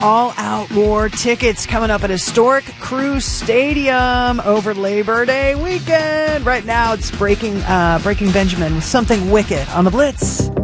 All Out War tickets coming up at historic Crew Stadium over Labor Day weekend. Right now, it's Breaking Benjamin with Something Wicked on the Blitz.